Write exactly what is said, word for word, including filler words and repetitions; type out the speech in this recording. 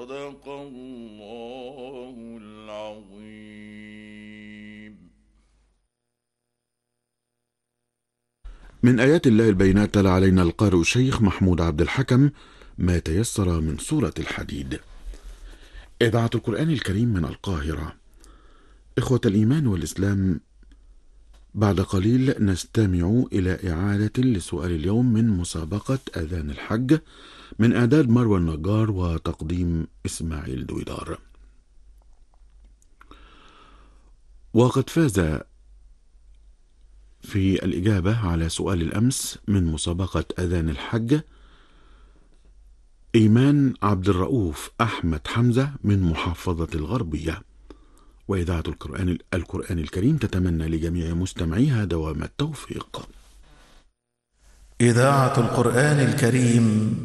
صدق الله العظيم. من آيات الله البينات تلا علينا القارئ الشيخ محمود عبد الحكم ما تيسر من سورة الحديد. إذاعة القرآن الكريم من القاهرة. إخوة الإيمان والإسلام، بعد قليل نستمع إلى إعادة لسؤال اليوم من مسابقة أذان الحج من إعداد مروى النجار وتقديم إسماعيل دويدار. وقد فاز في الإجابة على سؤال الأمس من مسابقة أذان الحج إيمان عبد الرؤوف أحمد حمزة من محافظة الغربية. وإذاعة القرآن, القرآن الكريم تتمنى لجميع مستمعيها دوام التوفيق. إذاعة القرآن الكريم